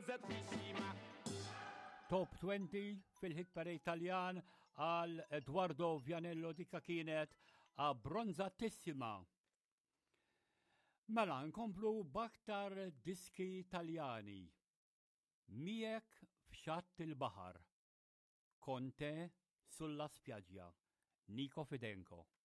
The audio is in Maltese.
abbronzatissima. Top 20 fil-hit parade Italjan għal Edoardo Vianello dika kienet abbronzatissima. Mela nkomplu baktar diski Taljani. Miek f'xatt il-baħar. Conte sulla spiaggia. Nico Fidenco.